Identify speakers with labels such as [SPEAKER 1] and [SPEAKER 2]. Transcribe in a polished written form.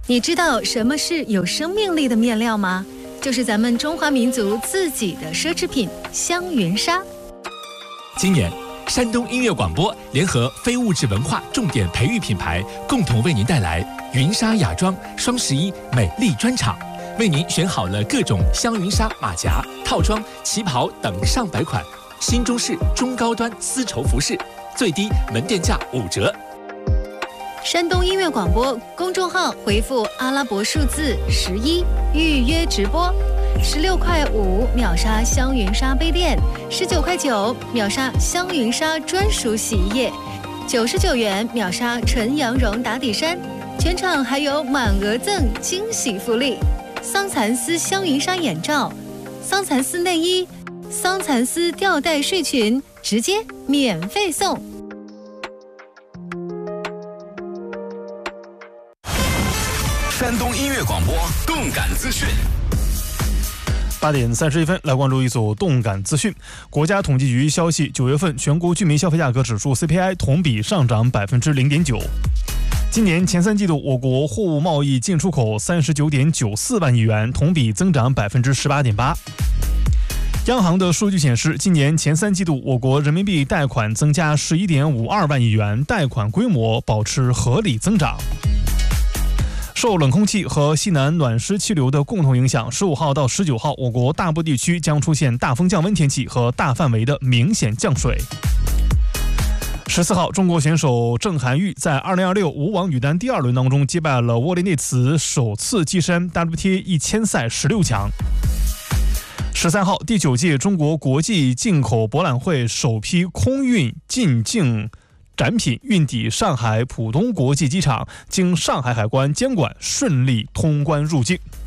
[SPEAKER 1] 你知道什么是有生命力的面料吗？就是咱们中华民族自己的奢侈品香云纱。
[SPEAKER 2] 今年，山东音乐广播联合非物质文化重点培育品牌，共同为您带来云纱雅装双11美丽专场，为您选好了各种香云纱马甲、套装、旗袍等上百款新中式中高端丝绸服饰，最低门店价5折。
[SPEAKER 1] 山东音乐广播公众号回复阿拉伯数字11预约直播，16.5块秒杀香云纱杯垫，19.9块秒杀香云纱专属洗衣液，99元秒杀纯羊绒打底衫，全场还有满额赠惊喜福利：桑蚕丝香云纱眼罩、桑蚕丝内衣、桑蚕丝吊带睡裙，直接免费送。
[SPEAKER 3] 山东音乐广播动感资讯。
[SPEAKER 4] 8点31分，来关注一组动感资讯。国家统计局消息，9月份全国居民消费价格指数 CPI 同比上涨 0.9%。今年前3季度，我国货物贸易进出口 39.94万亿元，同比增长 18.8%。央行的数据显示，今年前3季度，我国人民币贷款增加 11.52万亿元，贷款规模保持合理增长。受冷空气和西南暖湿气流的共同影响，15号到19号，我国大部地区将出现大风降温天气和大范围的明显降水。14号，中国选手郑涵玉在2026无网女单第2轮当中击败了沃利内茨，首次跻身 WTA 1000赛16强。13号，第9届中国国际进口博览会首批空运进境展品运抵上海浦东国际机场，经上海海关监管顺利通关入境。